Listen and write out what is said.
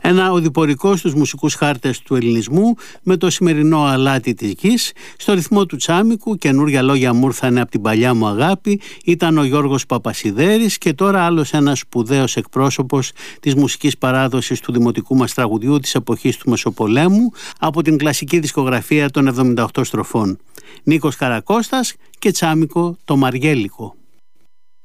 Ένα οδηπορικό στους μουσικούς χάρτες του ελληνισμού με το σημερινό αλάτι της γης. Στο ρυθμό του Τσάμικου, καινούρια λόγια μου ήρθανε από την παλιά μου αγάπη, ήταν ο Γιώργος Παπασιδέρης, και τώρα άλλος ένας σπουδαίος εκπρόσωπος της μουσικής παράδοσης του δημοτικού μας τραγουδιού της εποχής του Μεσοπολέμου, από την κλασική δισκογραφία των 78 στροφών. Νίκος Καρακώστας και Τσάμικο το Μαργέλικο.